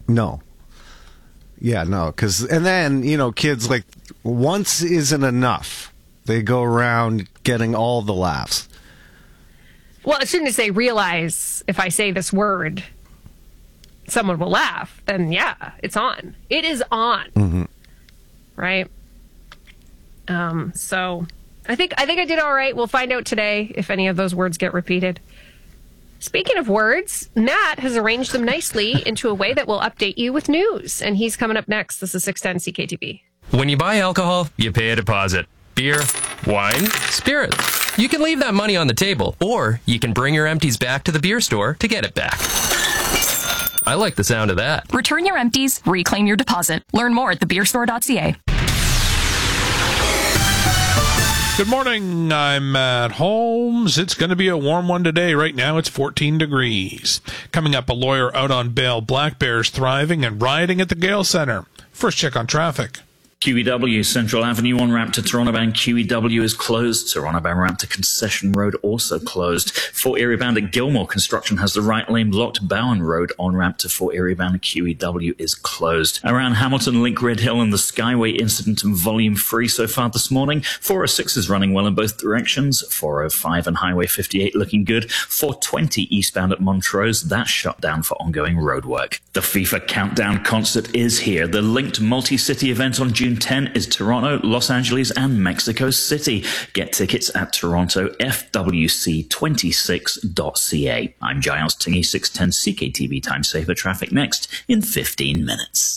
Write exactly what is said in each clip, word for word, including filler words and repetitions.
No. Yeah, no, because, and then, you know, kids, like, once isn't enough. They go around getting all the laughs. Well, as soon as they realize if I say this word, someone will laugh, then yeah, it's on. It is on. Mm-hmm. Right? Um, so I think I think I did all right. We'll find out today if any of those words get repeated. Speaking of words, Matt has arranged them nicely into a way that will update you with news. And he's coming up next. This is six ten C K T V. When you buy alcohol, you pay a deposit. Beer, wine, spirits. You can leave that money on the table, or you can bring your empties back to the beer store to get it back. I like the sound of that. Return your empties, reclaim your deposit. Learn more at the beer store dot c a. Good morning, I'm Matt Holmes. It's going to be a warm one today. Right now it's fourteen degrees. Coming up, a lawyer out on bail. Black bears thriving and rioting at the Gale Centre. First check on traffic. Q E W, Central Avenue on ramp to Toronto bound Q E W is closed. Toronto bound ramp to Concession Road also closed. Fort Erie bound at Gilmore, construction has the right lane blocked. Bowen Road on ramp to Fort Erie bound Q E W is closed. Around Hamilton, Link Red Hill and the Skyway incident and volume free so far this morning. four oh six is running well in both directions. four oh five and Highway fifty-eight looking good. four twenty eastbound at Montrose, that's shut down for ongoing roadwork. The FIFA Countdown concert is here. The linked multi-city event on June tenth is Toronto, Los Angeles, and Mexico City. Get tickets at toronto f w c twenty-six dot c a. I'm Giles Tingy, six ten C K T V Time Saver. Traffic next in fifteen minutes.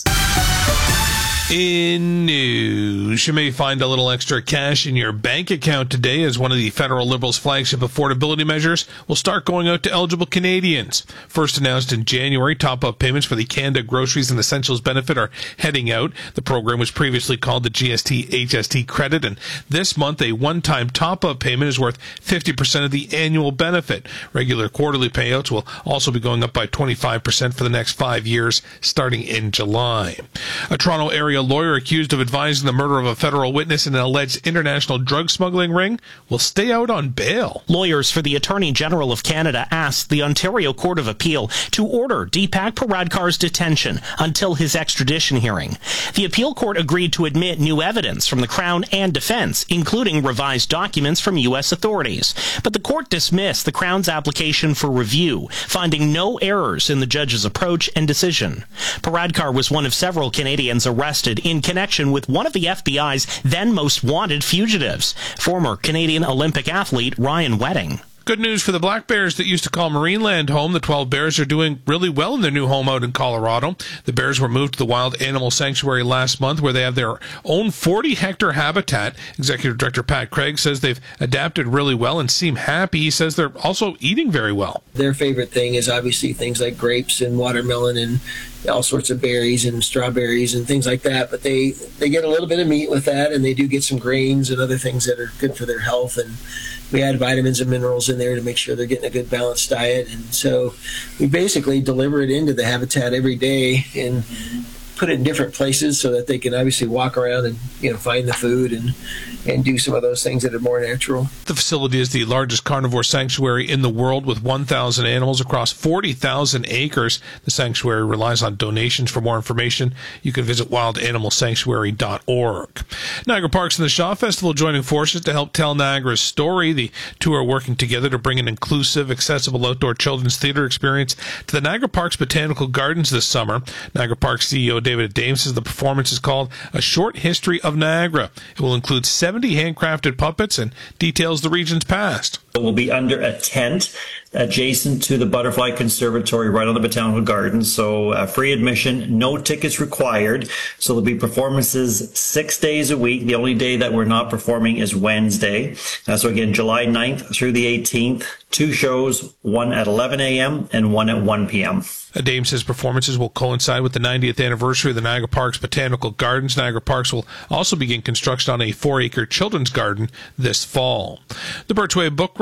In news, you may find a little extra cash in your bank account today as one of the federal Liberals' flagship affordability measures will start going out to eligible Canadians. First announced in January, top-up payments for the Canada Groceries and Essentials benefit are heading out. The program was previously called the G S T H S T credit, and this month a one-time top-up payment is worth fifty percent of the annual benefit. Regular quarterly payouts will also be going up by twenty-five percent for the next five years, starting in July. A Toronto area lawyer accused of advising the murder of a federal witness in an alleged international drug smuggling ring will stay out on bail. Lawyers for the Attorney General of Canada asked the Ontario Court of Appeal to order Deepak Paradkar's detention until his extradition hearing. The appeal court agreed to admit new evidence from the Crown and defense, including revised documents from U S authorities. But the court dismissed the Crown's application for review, finding no errors in the judge's approach and decision. Paradkar was one of several Canadians arrested in connection with one of the F B I's then most wanted fugitives, former Canadian Olympic athlete Ryan Wedding. Good news for the Black Bears that used to call Marineland home. The twelve Bears are doing really well in their new home out in Colorado. The Bears were moved to the Wild Animal Sanctuary last month, where they have their own forty-hectare habitat. Executive Director Pat Craig says they've adapted really well and seem happy. He says they're also eating very well. Their favorite thing is obviously things like grapes and watermelon and all sorts of berries and strawberries and things like that. But they, they get a little bit of meat with that, and they do get some grains and other things that are good for their health. And we add vitamins and minerals in there to make sure they're getting a good balanced diet. And so we basically deliver it into the habitat every day and put it in different places so that they can obviously walk around and, you know, find the food and, and do some of those things that are more natural. The facility is the largest carnivore sanctuary in the world with one thousand animals across forty thousand acres. The sanctuary relies on donations. For more information, you can visit wild animal sanctuary dot org. Niagara Parks and the Shaw Festival joining forces to help tell Niagara's story. The two are working together to bring an inclusive, accessible outdoor children's theater experience to the Niagara Parks Botanical Gardens this summer. Niagara Parks C E O David Dames says the performance is called A Short History of Niagara. It will include seventy handcrafted puppets and details the region's past. It will be under a tent adjacent to the Butterfly Conservatory right on the Botanical Gardens. So uh, free admission, no tickets required. So there'll be performances six days a week. The only day that we're not performing is Wednesday. Uh, so again, July ninth through the eighteenth, two shows, one at eleven a.m. and one at one p.m. Dame says performances will coincide with the ninetieth anniversary of the Niagara Parks Botanical Gardens. Niagara Parks will also begin construction on a four-acre children's garden this fall. The Birchway Book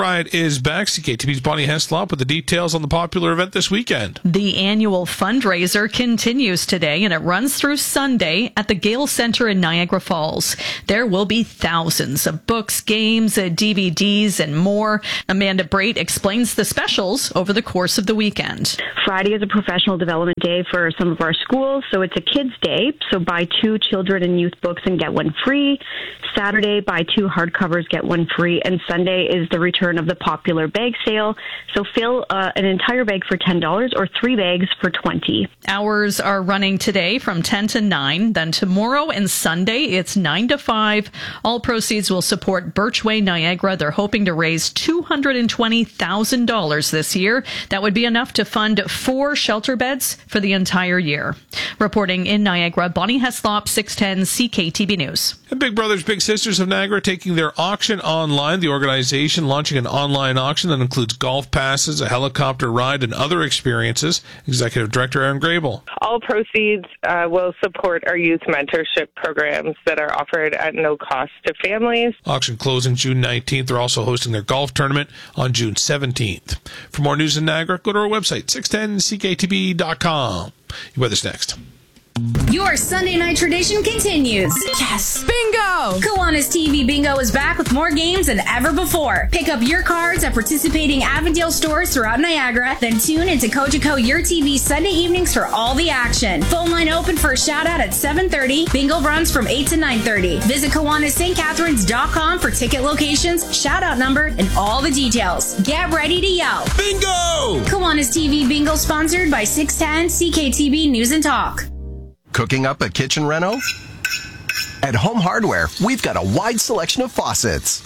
Ride is back. C K T V's Bonnie Heslop with the details on the popular event this weekend. The annual fundraiser continues today, and it runs through Sunday at the Gale Center in Niagara Falls. There will be thousands of books, games, D V Ds, and more. Amanda Brait explains the specials over the course of the weekend. Friday is a professional development day for some of our schools, so it's a kids' day. So buy two children and youth books and get one free. Saturday, buy two hardcovers, get one free. And Sunday is the return of the popular bag sale. So fill uh, an entire bag for ten dollars or three bags for twenty dollars. Hours are running today from ten to nine. Then tomorrow and Sunday, it's nine to five. All proceeds will support Birchway Niagara. They're hoping to raise two hundred twenty thousand dollars this year. That would be enough to fund four shelter beds for the entire year. Reporting in Niagara, Bonnie Heslop, six ten C K T B News. And Big Brothers Big Sisters of Niagara taking their auction online. The organization launching an online auction that includes golf passes, a helicopter ride, and other experiences. Executive Director Aaron Grable. All proceeds uh, will support our youth mentorship programs that are offered at no cost to families. Auction closing June nineteenth. They're also hosting their golf tournament on June seventeenth. For more news in Niagara, go to our website, six ten C K T B dot com. You weather's next. Your Sunday night tradition continues. Yes! Bingo! Kiwanis T V Bingo is back with more games than ever before. Pick up your cards at participating Avondale stores throughout Niagara, then tune into Cogeco Your T V Sunday evenings for all the action. Phone line open for a shout out at seven thirty. Bingo runs from eight to nine thirty. Visit Kiwanis St Catharines dot com for ticket locations, shout out number, and all the details. Get ready to yell. Bingo! Kiwanis T V Bingo sponsored by six ten C K T B News and Talk. Cooking up a kitchen reno? At Home Hardware, we've got a wide selection of faucets,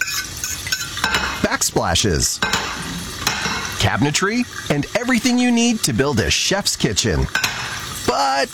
backsplashes, cabinetry, and everything you need to build a chef's kitchen. But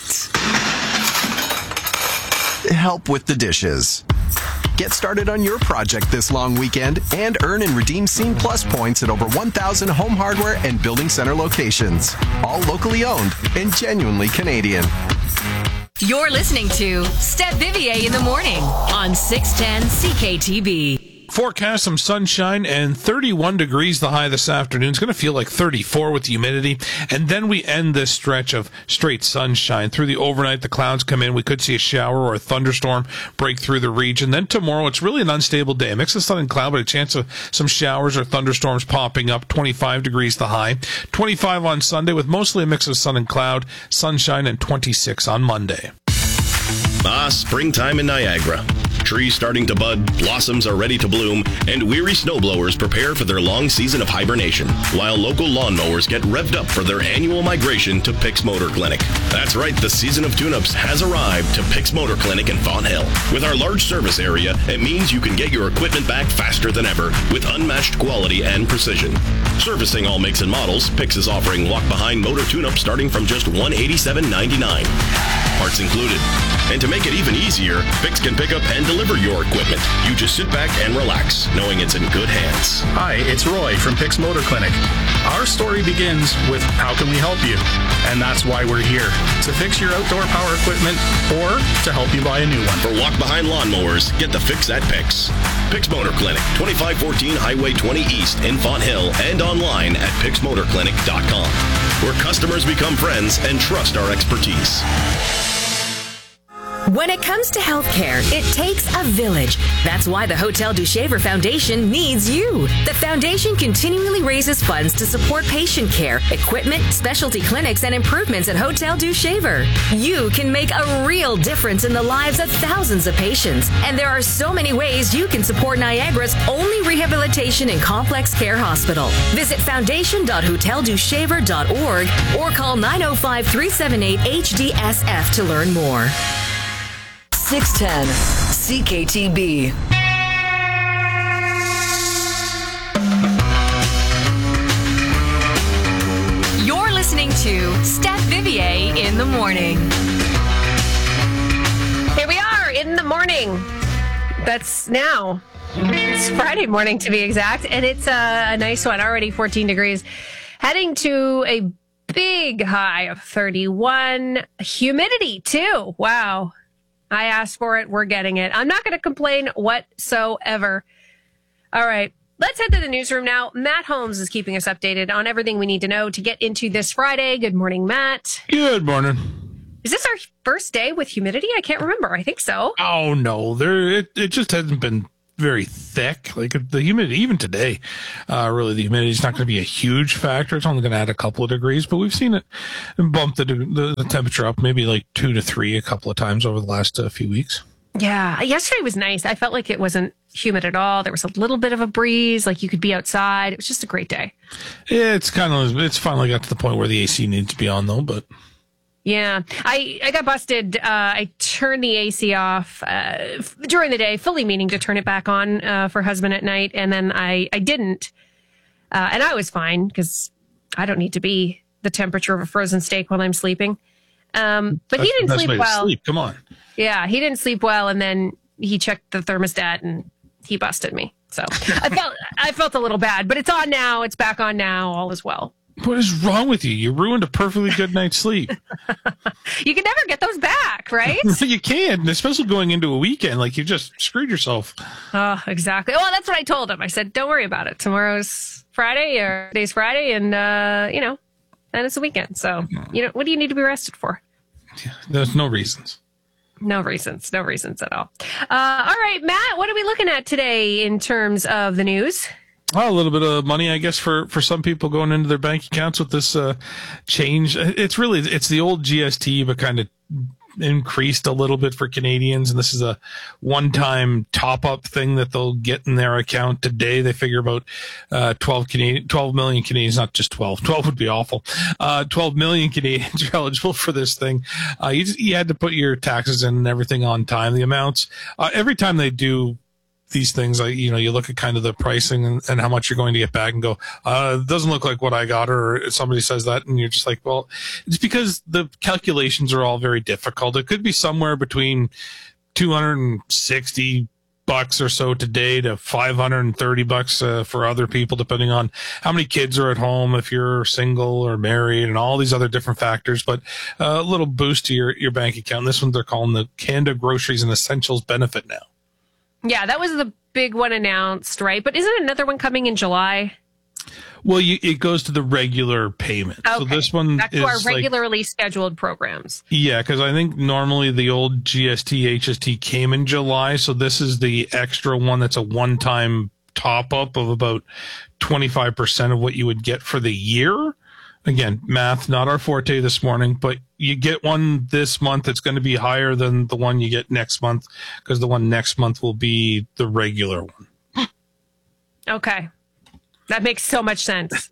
help with the dishes. Get started on your project this long weekend and earn and redeem Scene Plus points at over one thousand Home Hardware and Building Center locations. All locally owned and genuinely Canadian. You're listening to Steph Vivier in the morning on six ten C K T B. Forecast some sunshine and thirty-one degrees the high this afternoon. It's going to feel like thirty-four with the humidity. And then we end this stretch of straight sunshine. Through the overnight, the clouds come in. We could see a shower or a thunderstorm break through the region. Then tomorrow, it's really an unstable day. A mix of sun and cloud, but a chance of some showers or thunderstorms popping up. twenty-five degrees the high. twenty-five on Sunday with mostly a mix of sun and cloud, sunshine, and twenty-six on Monday. Ah, springtime in Niagara. Trees starting to bud, blossoms are ready to bloom, and weary snowblowers prepare for their long season of hibernation, while local lawnmowers get revved up for their annual migration to Picks Motor Clinic. That's right, the season of tune-ups has arrived to Picks Motor Clinic in Fonthill. With our large service area, it means you can get your equipment back faster than ever with unmatched quality and precision. Servicing all makes and models, Picks is offering walk-behind motor tune-up starting from just one hundred eighty-seven ninety-nine. Parts included. And to make it even easier, Picks can pick up and deliver your equipment. You just sit back and relax, knowing it's in good hands. Hi, it's Roy from Picks Motor Clinic. Our story begins with how can we help you? And that's why we're here, to fix your outdoor power equipment or to help you buy a new one. For walk-behind lawnmowers, get the fix at Picks. Picks Motor Clinic, twenty-five fourteen Highway twenty East in Fonthill, and online at picks motor clinic dot com, where customers become friends and trust our expertise. When it comes to healthcare, it takes a village. That's why the Hotel du Shaver Foundation needs you. The foundation continually raises funds to support patient care, equipment, specialty clinics, and improvements at Hotel du Shaver. You can make a real difference in the lives of thousands of patients. And there are so many ways you can support Niagara's only rehabilitation and complex care hospital. Visit foundation dot hotel du shaver dot org or call nine oh five, three seven eight, H D S F to learn more. six ten C K T B. You're listening to Steph Vivier in the morning. Here we are in the morning. That's now. It's Friday morning to be exact, and it's a, a nice one. Already fourteen degrees. Heading to a big high of thirty-one. Humidity, too. Wow. I asked for it. We're getting it. I'm not going to complain whatsoever. All right. Let's head to the newsroom now. Matt Holmes is keeping us updated on everything we need to know to get into this Friday. Good morning, Matt. Good morning. Is this our first day with humidity? I can't remember. I think so. Oh, no. There, it, it just hasn't been very thick. Like the humidity, even today, uh, really the humidity is not going to be a huge factor. It's only going to add a couple of degrees, but we've seen it bump the, the, the temperature up maybe like two to three a couple of times over the last uh, few weeks. Yeah, yesterday was nice. I felt like it wasn't humid at all. There was a little bit of a breeze, like you could be outside. It was just a great day. Yeah, it's kind of, it's finally got to the point where the A C needs to be on though, but. Yeah, I, I got busted. Uh, I turned the A C off uh, f- during the day, fully meaning to turn it back on uh, for husband at night. And then I, I didn't. Uh, and I was fine because I don't need to be the temperature of a frozen steak while I'm sleeping. Um, but That's he didn't the best sleep way to well. Sleep. Come on. Yeah, he didn't sleep well. And then he checked the thermostat and he busted me. So I felt I felt a little bad, but it's on now. It's back on now. All is well. What is wrong with you? You ruined a perfectly good night's sleep. You can never get those back, right? You can, especially going into a weekend. Like, you just screwed yourself. Oh, exactly. Well, that's what I told him. I said, don't worry about it. Tomorrow's Friday or today's Friday, and, uh, you know, and it's a weekend. So, you know, what do you need to be arrested for? Yeah, there's no reasons. No reasons. No reasons at all. Uh, all right, Matt, what are we looking at today in terms of the news? Well, a little bit of money, I guess, for, for some people going into their bank accounts with this uh, change. It's really, it's the old G S T, but kind of increased a little bit for Canadians. And this is a one-time top-up thing that they'll get in their account today. They figure about uh, twelve Canadian, twelve million Canadians, not just twelve. twelve would be awful. Uh, twelve million Canadians are eligible for this thing. Uh, you, just, you had to put your taxes in and everything on time. The amounts, uh, every time they do these things, like, you know, you look at kind of the pricing and, and how much you're going to get back and go, uh, it doesn't look like what I got, or somebody says that and you're just like, well, it's because the calculations are all very difficult. It could be somewhere between two hundred sixty bucks or so today to five hundred thirty bucks uh, for other people, depending on how many kids are at home, if you're single or married, and all these other different factors. But uh, a little boost to your, your bank account. This one they're calling the Canada Groceries and Essentials benefit now. Yeah, that was the big one announced, right? But isn't another one coming in July? Well, you, it goes to the regular payment. Okay. So this one back to is our regularly like, scheduled programs. Yeah, because I think normally the old G S T, H S T came in July. So this is the extra one that's a one-time top-up of about twenty-five percent of what you would get for the year. Again, math, not our forte this morning, but you get one this month. It's going to be higher than the one you get next month, because the one next month will be the regular one. Okay. That makes so much sense.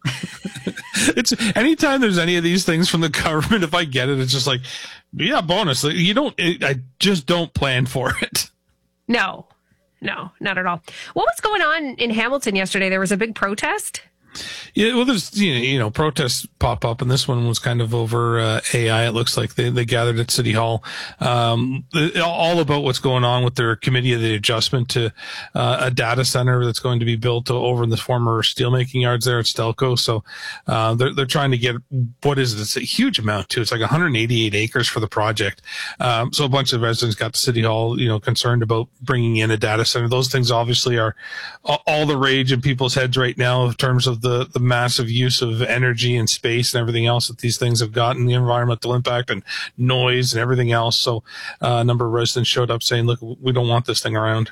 It's anytime there's any of these things from the government, if I get it, it's just like, yeah, bonus. You don't, it, I just don't plan for it. No, no, not at all. What was going on in Hamilton yesterday? There was a big protest. Yeah, well, there's, you know, you know, protests pop up, and this one was kind of over uh, A I. It looks like they, they gathered at City Hall, um, all about what's going on with their committee of the adjustment to uh, a data center that's going to be built over in the former steelmaking yards there at Stelco. So uh, they're they're trying to get, what is it? It's a huge amount too. It's like one hundred eighty-eight acres for the project. Um, so a bunch of residents got to City Hall, you know, concerned about bringing in a data center. Those things obviously are all the rage in people's heads right now in terms of the, the massive use of energy and space and everything else that these things have gotten, the environmental impact and noise and everything else. So uh, a number of residents showed up saying, look, we don't want this thing around.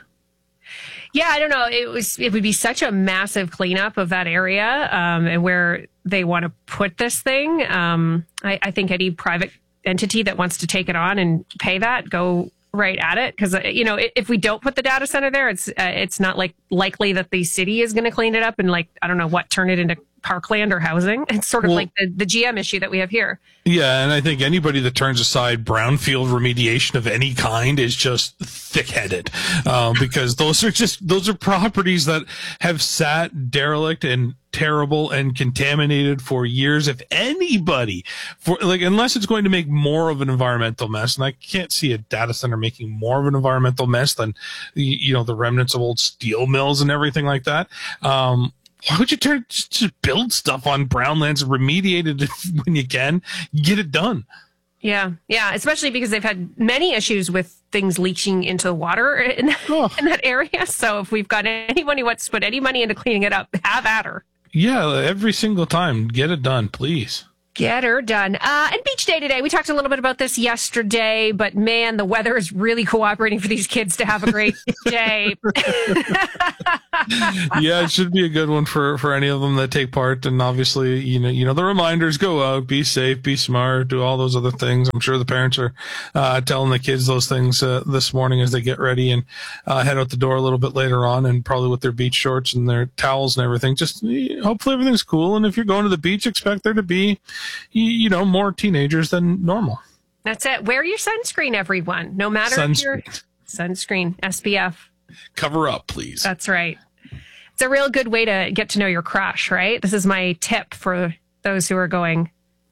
Yeah, I don't know. It was, it would be such a massive cleanup of that area, um, and where they want to put this thing. Um, I, I think any private entity that wants to take it on and pay that, go right at it, because you know, if we don't put the data center there, it's uh, it's not like likely that the city is going to clean it up and, like, I don't know what, turn it into parkland or housing. It's sort of well, like the, the G M issue that we have here. Yeah, and I think anybody that turns aside brownfield remediation of any kind is just thick-headed, uh, because those are just those are properties that have sat derelict and terrible and contaminated for years. If anybody, for like, unless it's going to make more of an environmental mess, and I can't see a data center making more of an environmental mess than, you know, the remnants of old steel mills and everything like that. Um, Why would you turn just build stuff on brown lands and remediate it when you can? Get it done. Yeah, yeah, especially because they've had many issues with things leaching into the water in, oh. in that area. So if we've got anyone who wants to put any money into cleaning it up, have at her. Yeah, every single time. Get it done, please. Get her done. Uh, and beach day today. We talked a little bit about this yesterday, but man, the weather is really cooperating for these kids to have a great day. Yeah, it should be a good one for, for any of them that take part. And obviously, you know, you know, the reminders, go out, be safe, be smart, do all those other things. I'm sure the parents are uh, telling the kids those things uh, this morning as they get ready and uh, head out the door a little bit later on, and probably with their beach shorts and their towels and everything. Just hopefully everything's cool. And if you're going to the beach, expect there to be, you know, more teenagers than normal. That's it. Wear your sunscreen, everyone. No matter sunscreen. if you're sunscreen, S P F. Cover up, please. That's right. It's a real good way to get to know your crush, right? This is my tip for those who are going.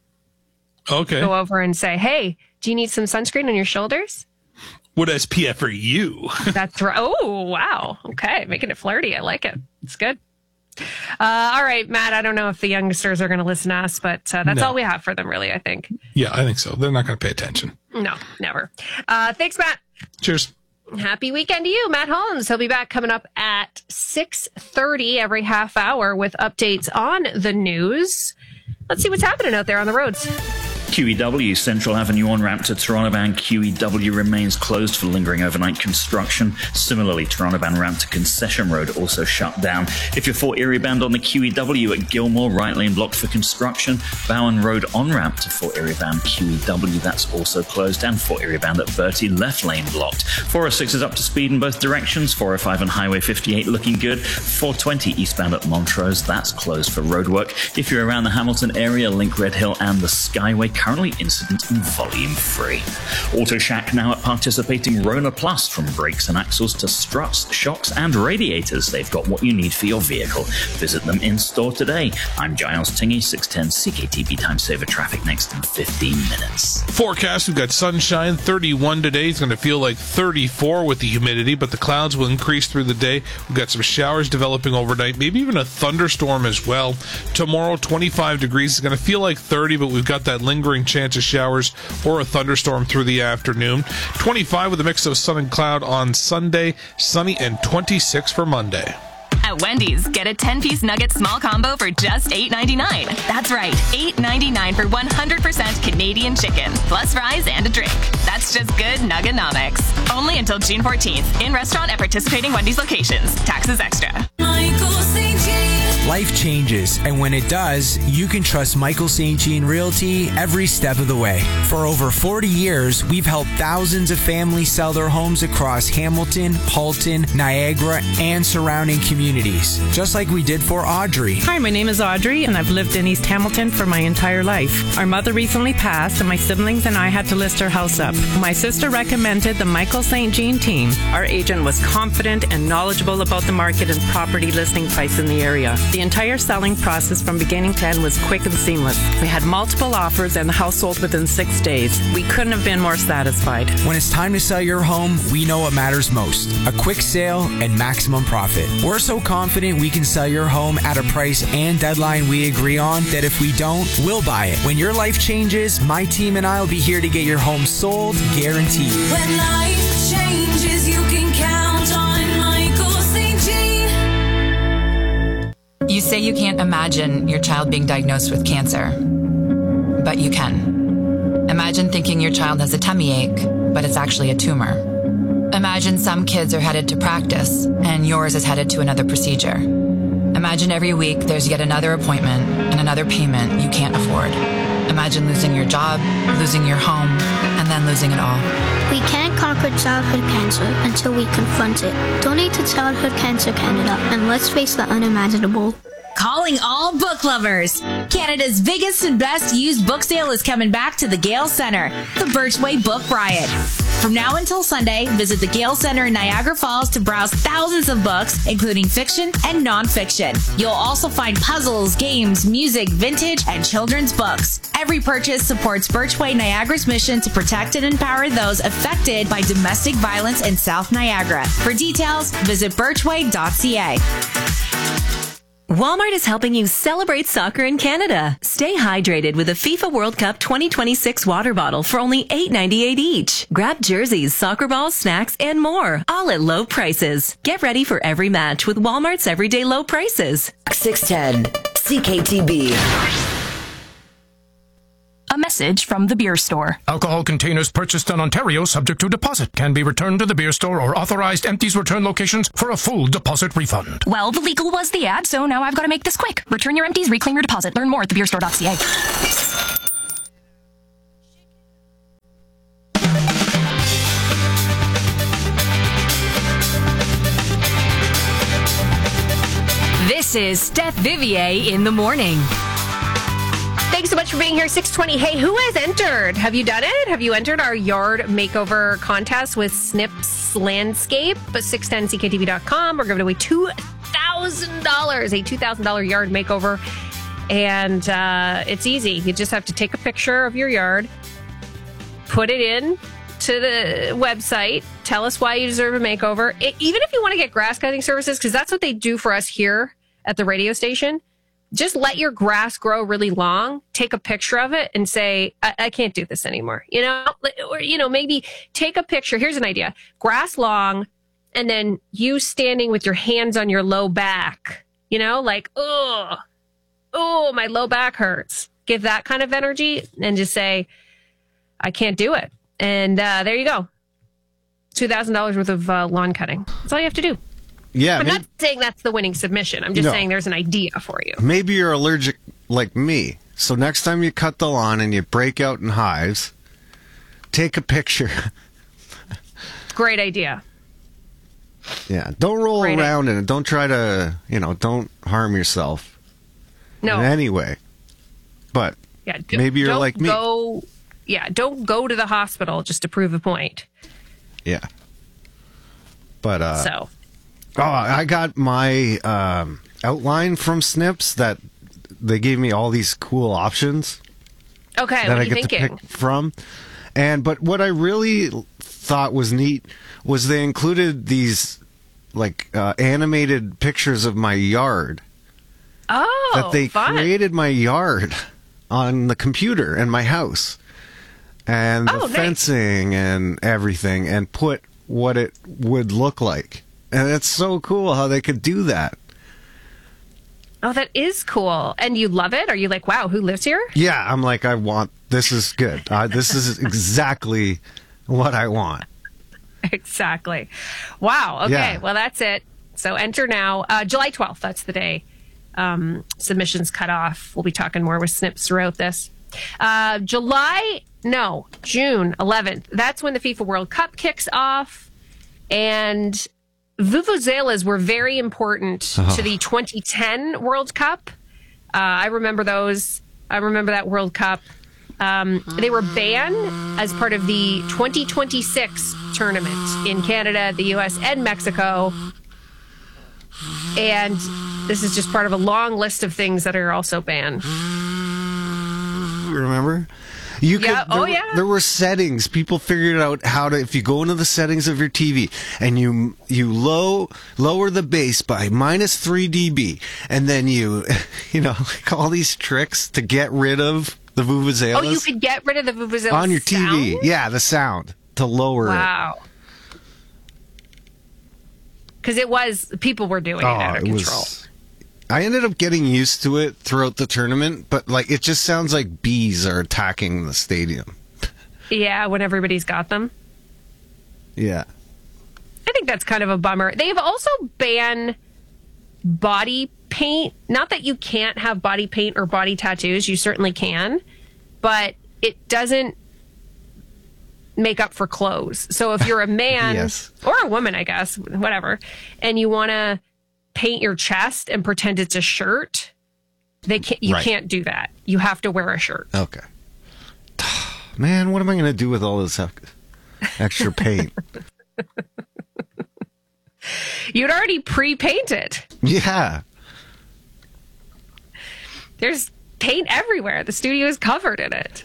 Okay. Go over and say, hey, do you need some sunscreen on your shoulders? What S P F are you? That's right. Oh, wow. Okay. Making it flirty. I like it. It's good. Uh, all right, Matt, I don't know if the youngsters are going to listen to us, but uh, that's no. all we have for them, really, I think. Yeah, I think so. They're not going to pay attention. No, never. Uh, thanks, Matt. Cheers. Happy weekend to you, Matt Holmes. He'll be back coming up at six thirty every half hour with updates on the news. Let's see what's happening out there on the roads. Q E W Central Avenue on-ramp to Toronto-bound Q E W remains closed for lingering overnight construction. Similarly, Toronto-bound ramp to Concession Road also shut down. If you're Fort Erie-bound on the Q E W at Gilmore, right lane blocked for construction. Bowen Road on-ramp to Fort Erie-bound Q E W, that's also closed. And Fort Erie-bound at Bertie, left lane blocked. four oh six is up to speed in both directions. four oh five and Highway fifty-eight looking good. four twenty eastbound at Montrose, that's closed for roadwork. If you're around the Hamilton area, link Red Hill and the Skyway, currently incident and volume free. Auto Shack now at participating Rona Plus. From brakes and axles to struts, shocks and radiators, they've got what you need for your vehicle. Visit them in store today. I'm Giles Tingy, six ten C K T B Time Saver Traffic next in fifteen minutes. Forecast, we've got sunshine, thirty-one today. It's going to feel like thirty-four with the humidity, but the clouds will increase through the day. We've got some showers developing overnight, maybe even a thunderstorm as well. Tomorrow, twenty-five degrees. It's going to feel like thirty, but we've got that lingering chance of showers or a thunderstorm through the afternoon. twenty-five with a mix of sun and cloud on Sunday, sunny, and twenty-six for Monday. At Wendy's, get a ten-piece nugget small combo for just eight ninety-nine. That's right, eight ninety-nine for one hundred percent Canadian chicken, plus fries and a drink. That's just good Nugganomics. Only until June fourteenth. In restaurant at participating Wendy's locations. Taxes extra. Michael Saint Jean. Life changes, and when it does, you can trust Michael Saint Jean Realty every step of the way. For over forty years, we've helped thousands of families sell their homes across Hamilton, Halton, Niagara, and surrounding communities, just like we did for Audrey. Hi, my name is Audrey, and I've lived in East Hamilton for my entire life. Our mother recently passed, and my siblings and I had to list our house up. My sister recommended the Michael Saint Jean team. Our agent was confident and knowledgeable about the market and property listing price in the area. The entire selling process from beginning to end was quick and seamless. We had multiple offers, and the house sold within six days. We couldn't have been more satisfied. When it's time to sell your home, we know what matters most: a quick sale and maximum profit. We're so confident we can sell your home at a price and deadline we agree on that if we don't, we'll buy it. When your life changes, my team and I will be here to get your home sold, guaranteed. When life changes, you can count on Michael Saint Jean. You say you can't imagine your child being diagnosed with cancer, but you can. Imagine thinking your child has a tummy ache, but it's actually a tumor. Imagine some kids are headed to practice, and yours is headed to another procedure. Imagine every week there's yet another appointment and another payment you can't afford. Imagine losing your job, losing your home, and then losing it all. We can't conquer childhood cancer until we confront it. Donate to Childhood Cancer Canada, and let's face the unimaginable. Calling all book lovers. Canada's biggest and best used book sale is coming back to the Gale Centre, the Birchway Book Riot. From now until Sunday, visit the Gale Centre in Niagara Falls to browse thousands of books, including fiction and nonfiction. You'll also find puzzles, games, music, vintage, and children's books. Every purchase supports Birchway Niagara's mission to protect and empower those affected by domestic violence in South Niagara. For details, visit birchway dot c a. Walmart is helping you celebrate soccer in Canada. Stay hydrated with a FIFA World Cup twenty twenty-six water bottle for only eight ninety-eight each. Grab jerseys, soccer balls, snacks, and more, all at low prices. Get ready for every match with Walmart's everyday low prices. six ten C K T B. A message from the beer store. Alcohol containers purchased in Ontario subject to deposit can be returned to the beer store or authorized empties return locations for a full deposit refund. Well, the legal was the ad, so now I've got to make this quick. Return your empties, reclaim your deposit. Learn more at the beer store dot c a. This is Steph Vivier in the morning. Thanks so much for being here. six twenty. Hey, who has entered? Have you done it? Have you entered our yard makeover contest with Snips Landscape? six ten C K T V dot com. We're giving away two thousand dollars, a two thousand dollars yard makeover. And uh, it's easy. You just have to take a picture of your yard, put it in to the website, tell us why you deserve a makeover. It, even if you want to get grass cutting services, because that's what they do for us here at the radio station. Just let your grass grow really long, take a picture of it and say, I, I can't do this anymore. You know, or, you know, maybe take a picture. Here's an idea. Grass long and then you standing with your hands on your low back, you know, like, oh, oh, my low back hurts. Give that kind of energy and just say, I can't do it. And uh, there you go. two thousand dollars worth of uh, lawn cutting. That's all you have to do. Yeah, I'm maybe, not saying that's the winning submission. I'm just No. saying there's an idea for you. maybe you're allergic like me. So next time you cut the lawn and you break out in hives, take a picture. Great idea. Yeah, don't roll Great around in it. Don't try to, you know, don't harm yourself No. in any way. But Yeah, d- maybe you're don't like me. Go, yeah, don't go to the hospital just to prove a point. Yeah. But, uh... So. Oh, I got my um, outline from Snips that they gave me all these cool options. Okay, that what are I you get thinking? to pick from. And but what I really thought was neat was they included these like uh, animated pictures of my yard. Oh, that they fun. created my yard on the computer in my house, and the Oh, nice. fencing and everything, and put what it would look like. And it's so cool how they could do that. Oh, that is cool. And you love it? Are you like, wow, who lives here? Yeah, I'm like, I want, this is good. Uh, this is exactly what I want. Exactly. Wow. Okay. Yeah. Well, that's it. So enter now. Uh, July twelfth, that's the day um, submissions cut off. We'll be talking more with Snips throughout this. Uh, July, no, June eleventh. That's when the FIFA World Cup kicks off. And vuvuzelas were very important Oh. to the twenty ten World Cup. Uh, I remember those. I remember that World Cup. Um, they were banned as part of the twenty twenty-six tournament in Canada, the U S, and Mexico. And this is just part of a long list of things that are also banned. Remember? You could, Yeah, oh, there, yeah. There were settings. People figured out how to. If you go into the settings of your T V and you you low lower the bass by minus three dB, and then you you know like all these tricks to get rid of the vuvuzelas. Oh, you could get rid of the vuvuzela on your T V. sound? Yeah, the sound to lower it. Wow. Because it was, people were doing it out of Oh, it control. was. I ended up getting used to it throughout the tournament, but like it just sounds like bees are attacking the stadium. Yeah, when everybody's got them. Yeah. I think that's kind of a bummer. They've also banned body paint. Not that you can't have body paint or body tattoos. You certainly can. But it doesn't make up for clothes. So if you're a man Yes. or a woman, I guess, whatever, and you want to paint your chest and pretend it's a shirt, they can't, you Right. can't do that. You have to wear a shirt. Okay. Man, what am I going to do with all this extra paint? You'd already pre-painted. Yeah. There's paint everywhere. The studio is covered in it.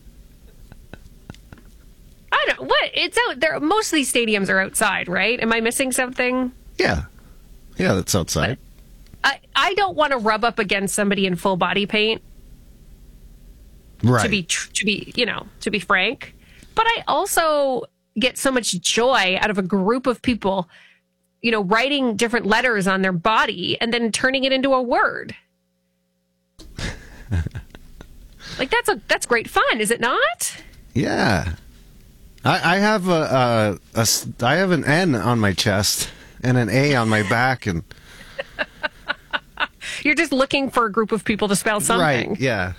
I don't what it's out there. Most of these stadiums are outside, right? Am I missing something? Yeah. Yeah, that's outside. I, I I don't want to rub up against somebody in full body paint. Right. To be tr- to be, you know, to be frank. But I also get so much joy out of a group of people, you know, writing different letters on their body and then turning it into a word. Like that's a that's great fun, is it not? Yeah. I, I have a, a, a s- I have an N on my chest and an A on my back, and You're just looking for a group of people to spell something. right, yeah.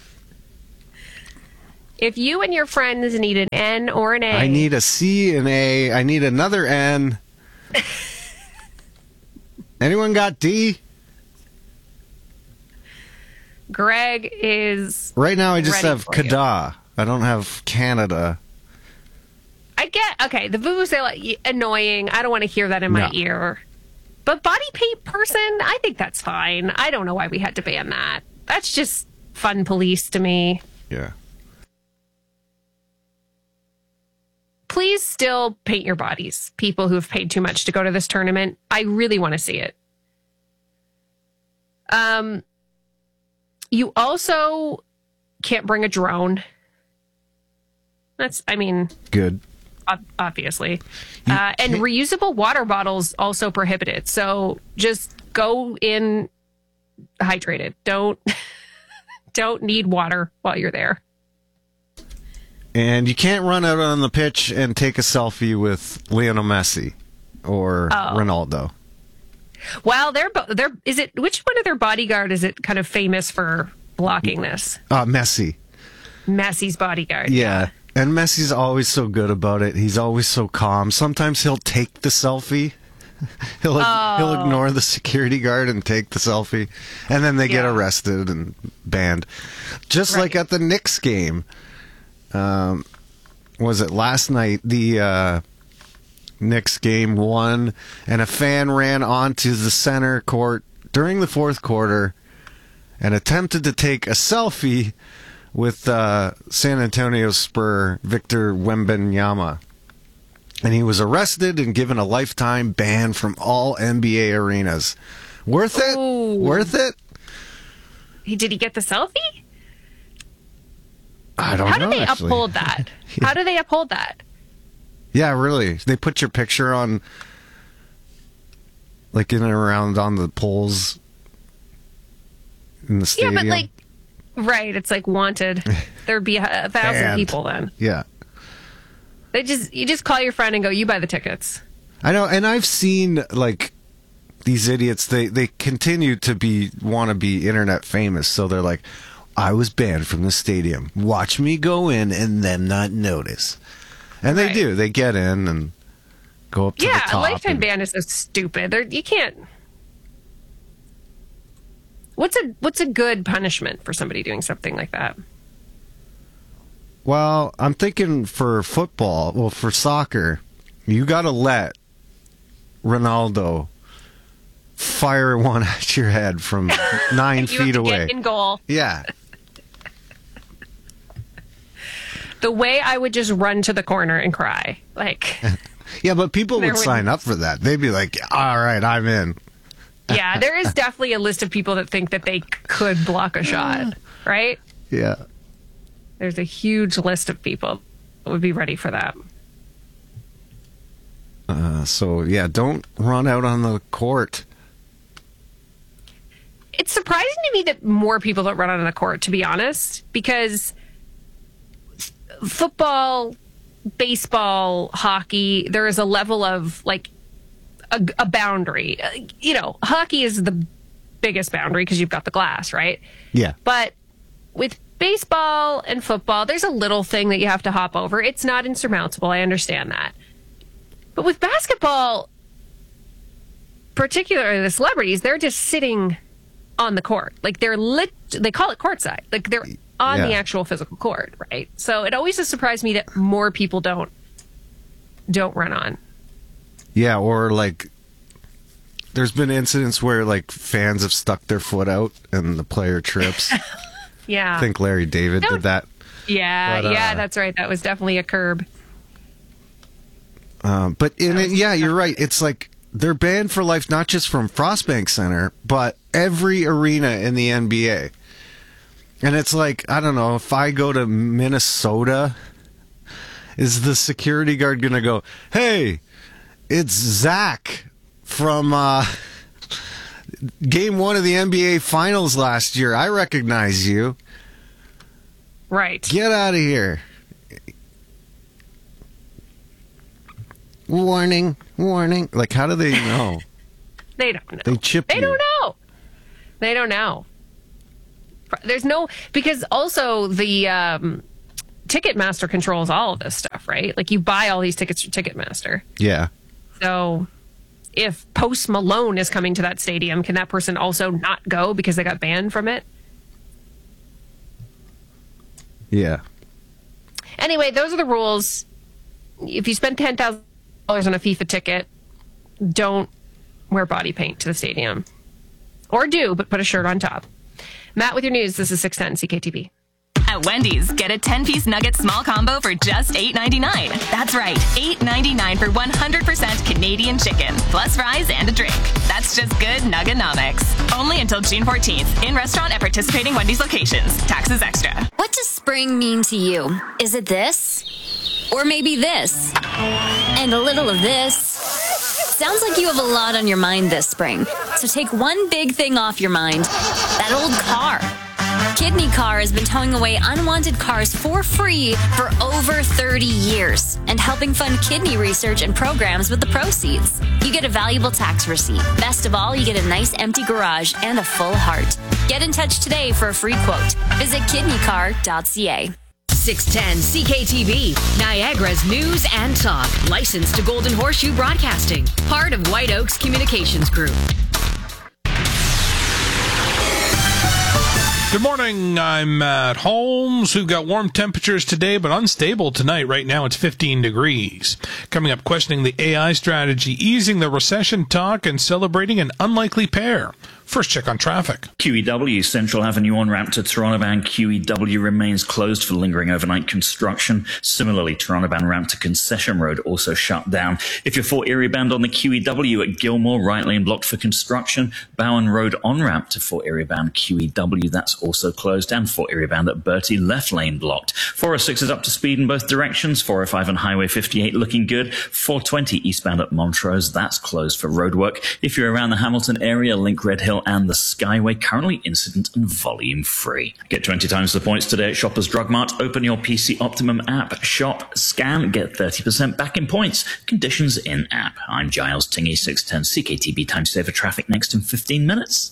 If you and your friends need an N or an A, I need a C, an A. I need another N. Anyone got D? Greg is Right now, I just ready have for you. Kada. I don't have Canada. I get okay. The vuvuzela annoying. I don't want to hear that in my No. ear. But body paint person, I think that's fine. I don't know why we had to ban that. That's just fun police to me. Yeah. Please still paint your bodies, people who have paid too much to go to this tournament. I really want to see it. Um, you also can't bring a drone. That's, I mean, Good. ob- obviously. Uh, and reusable water bottles also prohibited. So just go in hydrated. Don't don't need water while you're there. And you can't run out on the pitch and take a selfie with Lionel Messi or Oh. Ronaldo. Well, they're bo- they're is it which one of their bodyguard is it kind of famous for blocking this? Uh, Messi. Messi's bodyguard. Yeah. And Messi's always so good about it. He's always so calm. Sometimes he'll take the selfie. he'll Oh. he'll ignore the security guard and take the selfie, and then they get Yeah. arrested and banned. Just like at the Knicks game. Um, was it last night? The uh, Knicks game won, and a fan ran onto the center court during the fourth quarter and attempted to take a selfie with uh, San Antonio Spur Victor Wembanyama. And he was arrested and given a lifetime ban from all N B A arenas. Worth it? Ooh. Worth it? He did he get the selfie? I don't How know. do they actually. uphold that? How do they uphold that? Yeah, really. They put your picture on, like, in and around on the poles in the stadium. Yeah, but like, right? It's like wanted. There'd be a, a thousand Banned. people then. Yeah. They just you just call your friend and go, you buy the tickets. I know, and I've seen, like, these idiots, they, they continue to be want to be internet famous, so they're like, I was banned from the stadium. Watch me go in and then not notice. And they Right. do. They get in and go up to Yeah, the a top. lifetime and- ban is so stupid. There, you can't. What's a what's a good punishment for somebody doing something like that? Well, I'm thinking for football, well, for soccer, you got to let Ronaldo fire one at your head from nine You feet have to away. get in goal. Yeah. The way I would just run to the corner and cry, like, Yeah, but people There would would- sign up for that. They'd be like, all right, I'm in. yeah, there is definitely a list of people that think that they could block a shot, right? Yeah. There's a huge list of people that would be ready for that. Uh, so, yeah, don't run out on the court. It's surprising to me that more people don't run out on the court, to be honest, because football, baseball, hockey, there is a level of like a, a boundary. Uh, You know, hockey is the biggest boundary because you've got the glass, right? Yeah. But with baseball and football, there's a little thing that you have to hop over. It's not insurmountable. I understand that. But with basketball, particularly the celebrities, they're just sitting on the court. Like they're lit, they call it courtside. Like they're on the Yeah. actual physical court, right? So it always has surprised me that more people don't don't run on. Yeah, or like, there's been incidents where like fans have stuck their foot out and the player trips. Yeah. I think Larry David Don't- did that. Yeah, But, uh, yeah, that's right. That was definitely a curb. Um, but in it, yeah, you're right. It's like they're banned for life, not just from Frostbank Center, but every arena in the N B A. And it's like, I don't know, if I go to Minnesota, is the security guard going to go, hey, it's Zach from uh, game one of the N B A Finals last year. I recognize you. Right. Get out of here. Warning, warning. Like, how do they know? They don't know. They chip They you. don't know. They don't know. There's no, because also the um, Ticketmaster controls all of this stuff, right? Like you buy all these tickets through Ticketmaster. Yeah. So if Post Malone is coming to that stadium, can that person also not go because they got banned from it? Yeah. Anyway, those are the rules. If you spend ten thousand dollars on a FIFA ticket, don't wear body paint to the stadium. Or do, but put a shirt on top. Matt with your news. This is six ten C K T V. At Wendy's, get a ten-piece nugget small combo for just eight ninety-nine. That's right, eight ninety-nine for one hundred percent Canadian chicken, plus fries and a drink. That's just good Nugganomics. Only until June fourteenth. In restaurant at participating Wendy's locations. Taxes extra. What does spring mean to you? Is it this? Or maybe this? And a little of this? Sounds like you have a lot on your mind this spring. So take one big thing off your mind. That old car. Kidney Car has been towing away unwanted cars for free for over thirty years and helping fund kidney research and programs with the proceeds. You get a valuable tax receipt. Best of all, you get a nice empty garage and a full heart. Get in touch today for a free quote. Visit kidney car dot c a. six ten C K T V, Niagara's news and talk. Licensed to Golden Horseshoe Broadcasting. Part of White Oaks Communications Group. Good morning, I'm Matt Holmes. We've got warm temperatures today, but unstable tonight. Right now it's fifteen degrees. Coming up, questioning the A I strategy, easing the recession talk, and celebrating an unlikely pair. First check on traffic. Q E W Central Avenue on-ramp to Toronto-bound Q E W remains closed for lingering overnight construction. Similarly, Toronto-bound ramp to Concession Road also shut down. If you're for Erie-bound on the Q E W at Gilmore, right lane blocked for construction. Bowen Road on-ramp to Fort Erie-bound Q E W, that's also closed. And Fort Erie-bound at Bertie, left lane blocked. four oh six is up to speed in both directions. four oh five and Highway fifty-eight looking good. four twenty eastbound at Montrose, that's closed for roadwork. If you're around the Hamilton area, Link Red Hill and the Skyway currently incident and volume free. Get twenty times the points today at Shoppers Drug Mart. Open your P C Optimum app, shop, scan, get thirty percent back in points. Conditions in app. I'm Giles Tingy, six ten C K T B. Time saver traffic next in fifteen minutes.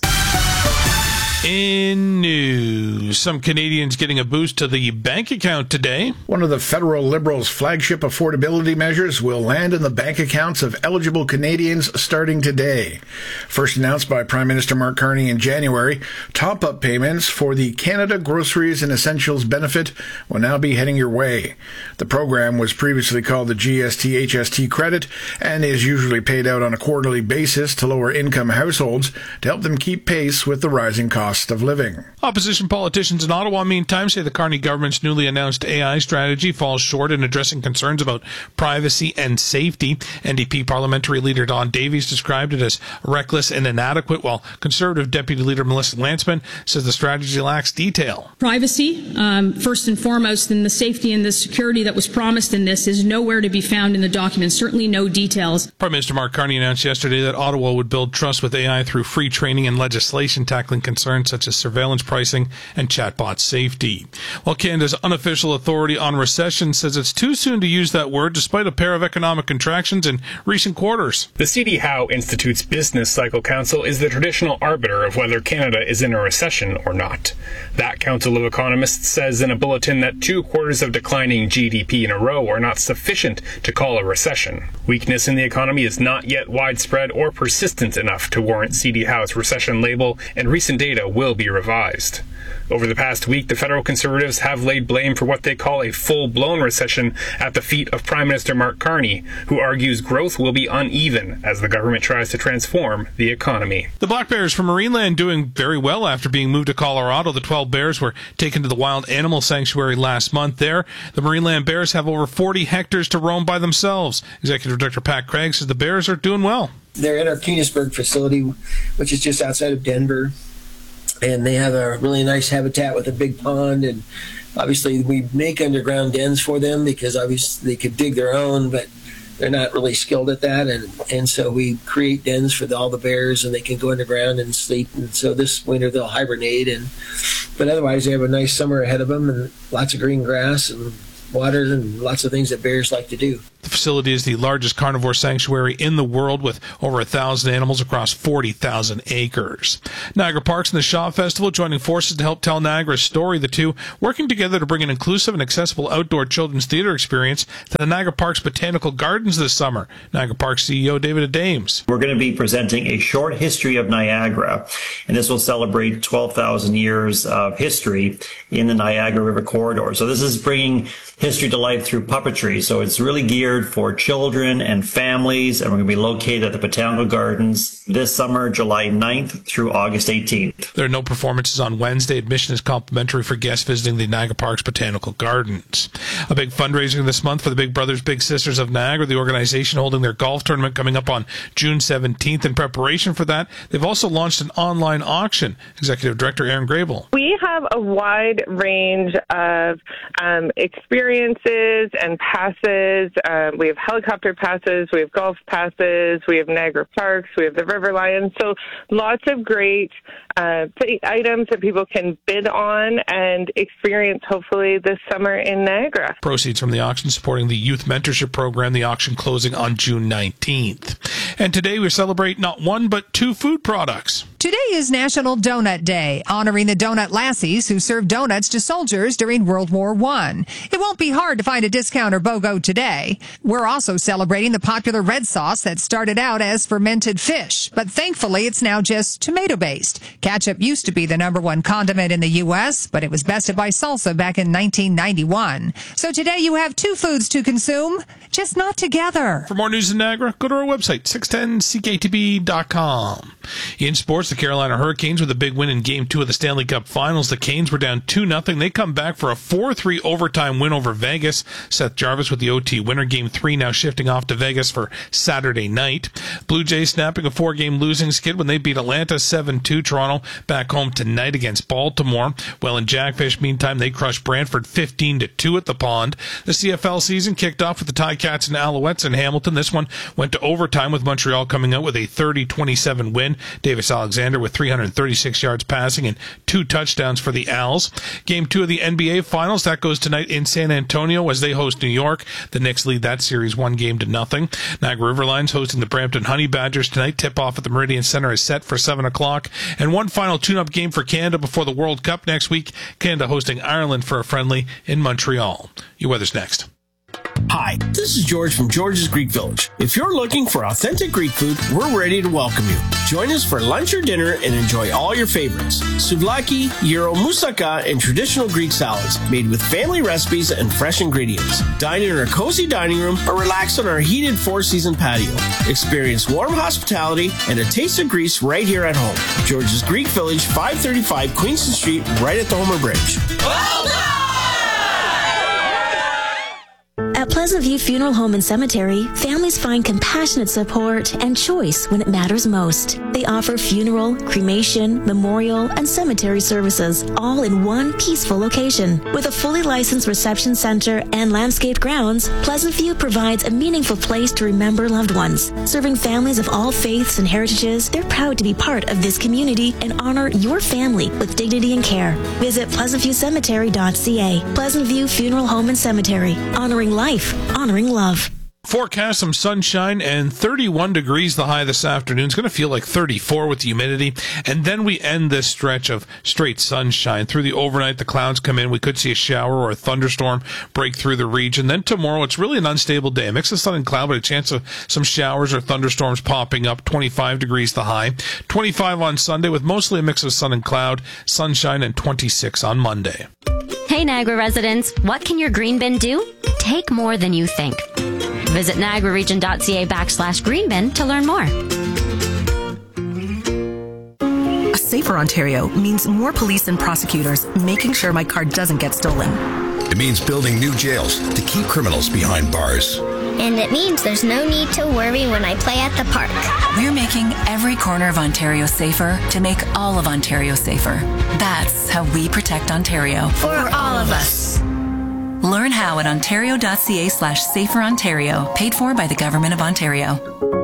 In news, some Canadians getting a boost to the bank account today. One of the federal Liberals' flagship affordability measures will land in the bank accounts of eligible Canadians starting today. First announced by Prime Minister Mark Carney in January, top-up payments for the Canada Groceries and Essentials benefit will now be heading your way. The program was previously called the G S T H S T credit and is usually paid out on a quarterly basis to lower-income households to help them keep pace with the rising costs of living. Opposition politicians in Ottawa, meantime, say the Carney government's newly announced A I strategy falls short in addressing concerns about privacy and safety. N D P parliamentary leader Don Davies described it as reckless and inadequate, while Conservative Deputy Leader Melissa Lantsman says the strategy lacks detail. Privacy, um, first and foremost, and the safety and the security that was promised in this is nowhere to be found in the document, certainly no details. Prime Minister Mark Carney announced yesterday that Ottawa would build trust with A I through free training and legislation tackling concerns such as surveillance pricing and chatbot safety. While Canada's unofficial authority on recession says it's too soon to use that word despite a pair of economic contractions in recent quarters. The C D Howe Institute's Business Cycle Council is the traditional arbiter of whether Canada is in a recession or not. That council of economists says in a bulletin that two quarters of declining G D P in a row are not sufficient to call a recession. Weakness in the economy is not yet widespread or persistent enough to warrant C D Howe's recession label, and recent data will be revised. Over the past week, the federal Conservatives have laid blame for what they call a full-blown recession at the feet of Prime Minister Mark Carney, who argues growth will be uneven as the government tries to transform the economy. The Black Bears from Marineland doing very well after being moved to Colorado. The twelve bears were taken to the Wild Animal Sanctuary last month there. The Marineland Bears have over forty hectares to roam by themselves. Executive Director Pat Craig says the bears are doing well. They're at our Keenesburg facility, which is just outside of Denver, and they have a really nice habitat with a big pond, and obviously we make underground dens for them because obviously they could dig their own, but they're not really skilled at that, and, and so we create dens for the, all the bears, and they can go underground and sleep, and so this winter they'll hibernate, and but otherwise they have a nice summer ahead of them and lots of green grass and water and lots of things that bears like to do. The facility is the largest carnivore sanctuary in the world with over a thousand animals across forty thousand acres. Niagara Parks and the Shaw Festival joining forces to help tell Niagara's story. The two working together to bring an inclusive and accessible outdoor children's theater experience to the Niagara Parks Botanical Gardens this summer. Niagara Parks C E O David Adames. We're going to be presenting a short history of Niagara, and this will celebrate twelve thousand years of history in the Niagara River corridor. So this is bringing history to life through puppetry. So it's really geared for children and families, and we're going to be located at the Botanical Gardens this summer, July ninth through August eighteenth. There are no performances on Wednesday. Admission is complimentary for guests visiting the Niagara Parks Botanical Gardens. A big fundraiser this month for the Big Brothers Big Sisters of Niagara, the organization holding their golf tournament coming up on June seventeenth. In preparation for that, they've also launched an online auction. Executive Director Aaron Grable. We have a wide range of um, experiences and passes. Uh, we have helicopter passes, we have golf passes, we have Niagara Parks, we have the River Lions. So lots of great uh, items that people can bid on and experience hopefully this summer in Niagara. Proceeds from the auction supporting the Youth Mentorship Program, the auction closing on June nineteenth. And today we celebrate not one but two food products. Today is National Donut Day, honoring the donut lassies who served donuts to soldiers during World War One. It won't be hard to find a discount or BOGO today. We're also celebrating the popular red sauce that started out as fermented fish, but thankfully it's now just tomato-based. Ketchup used to be the number one condiment in the U S, but it was bested by salsa back in nineteen ninety-one. So today you have two foods to consume, just not together. For more news in Niagara, go to our website, six ten C K T B dot com. In sports, the Carolina Hurricanes with a big win in Game two of the Stanley Cup Finals. The Canes were down two nothing. They come back for a four three overtime win over Vegas. Seth Jarvis with the O T winner. Game three now shifting off to Vegas for Saturday night. Blue Jays snapping a four-game losing skid when they beat Atlanta seven two. Toronto back home tonight against Baltimore. Well, in Jackfish, meantime, they crushed Brantford fifteen to two at the Pond. The C F L season kicked off with the Ticats and Alouettes in Hamilton. This one went to overtime with Montreal coming out with a thirty twenty-seven win. Davis Alexander with three hundred thirty-six yards passing and two touchdowns for the Owls. Game two of the N B A Finals, that goes tonight in San Antonio as they host New York. The Knicks lead that series one game to nothing. Niagara River Lions hosting the Brampton Honey Badgers tonight. Tip-off at the Meridian Center is set for seven o'clock. And one final tune-up game for Canada before the World Cup next week. Canada hosting Ireland for a friendly in Montreal. Your weather's next. Hi, this is George from George's Greek Village. If you're looking for authentic Greek food, we're ready to welcome you. Join us for lunch or dinner and enjoy all your favorites. Souvlaki, gyro, moussaka, and traditional Greek salads made with family recipes and fresh ingredients. Dine in our cozy dining room or relax on our heated four-season patio. Experience warm hospitality and a taste of Greece right here at home. George's Greek Village, five thirty-five Queenston Street, right at the Homer Bridge. Well done! At Pleasant View Funeral Home and Cemetery, families find compassionate support and choice when it matters most. They offer funeral, cremation, memorial, and cemetery services, all in one peaceful location. With a fully licensed reception center and landscaped grounds, Pleasant View provides a meaningful place to remember loved ones. Serving families of all faiths and heritages, they're proud to be part of this community and honor your family with dignity and care. Visit pleasant view cemetery dot c a. Pleasant View Funeral Home and Cemetery, honoring life, honoring love. Forecast some sunshine and thirty-one degrees the high this afternoon. It's going to feel like thirty-four with the humidity. And then we end this stretch of straight sunshine. Through the overnight, the clouds come in. We could see a shower or a thunderstorm break through the region. Then tomorrow, it's really an unstable day. A mix of sun and cloud, but a chance of some showers or thunderstorms popping up. twenty-five degrees the high. twenty-five on Sunday with mostly a mix of sun and cloud, sunshine, and twenty-six on Monday. Hey, Niagara residents, what can your green bin do? Take more than you think. Visit niagararegion.ca backslash green bin to learn more. A safer Ontario means more police and prosecutors making sure my car doesn't get stolen. It means building new jails to keep criminals behind bars. And it means there's no need to worry when I play at the park. We're making every corner of Ontario safer to make all of Ontario safer. That's how we protect Ontario. For all of us. Learn how at ontario.ca slash safer Ontario, paid for by the Government of Ontario.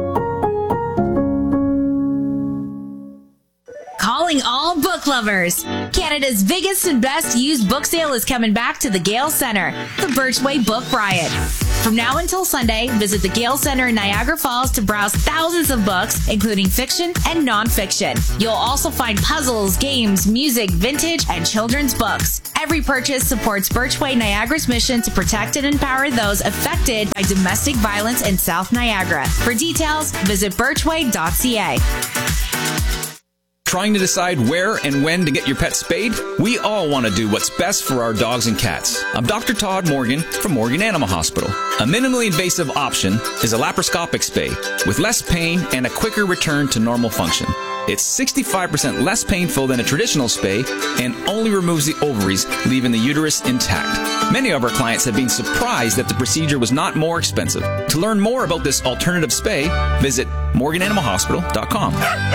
Calling all book lovers. Canada's biggest and best used book sale is coming back to the Gale Centre, the Birchway Book Riot. From now until Sunday, visit the Gale Centre in Niagara Falls to browse thousands of books, including fiction and nonfiction. You'll also find puzzles, games, music, vintage, and children's books. Every purchase supports Birchway Niagara's mission to protect and empower those affected by domestic violence in South Niagara. For details, visit birchway dot c a. Trying to decide where and when to get your pet spayed? We all want to do what's best for our dogs and cats. I'm Doctor Todd Morgan from Morgan Animal Hospital. A minimally invasive option is a laparoscopic spay with less pain and a quicker return to normal function. It's sixty-five percent less painful than a traditional spay and only removes the ovaries, leaving the uterus intact. Many of our clients have been surprised that the procedure was not more expensive. To learn more about this alternative spay, visit morgan animal hospital dot com.